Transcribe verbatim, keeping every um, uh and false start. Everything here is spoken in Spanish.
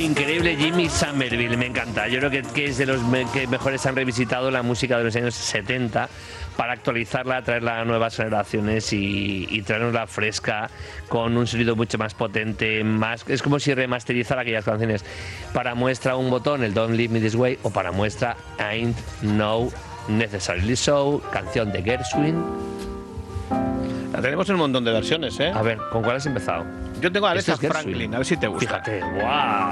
increíble Jimmy Somerville, me encanta. Yo creo que, que es de los me, que mejores han revisitado la música de los años setenta para actualizarla, traerla a nuevas generaciones y, y traernosla fresca, con un sonido mucho más potente. Más, es como si remasterizara aquellas canciones. Para muestra un botón, el Don't Leave Me This Way, o para muestra Ain't No Necessarily So, canción de Gershwin. La tenemos en un montón de versiones, ¿eh? A ver, ¿con cuál has empezado? Yo tengo a Esto Aretha es Gershwin. Franklin, a ver si te gusta. Fíjate, guau.